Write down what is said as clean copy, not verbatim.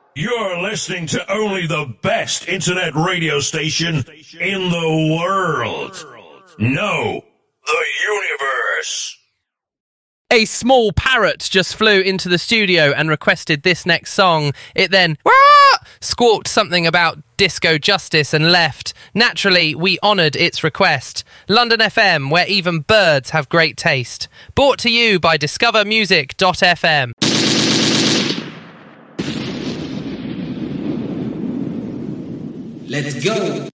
You're listening to only the best internet radio station in the world. No, the universe. A small parrot just flew into the studio and requested this next song. It then squawked something about disco justice and left. Naturally, we honoured its request. London FM, where even birds have great taste. Brought to you by discovermusic.fm. Let's go!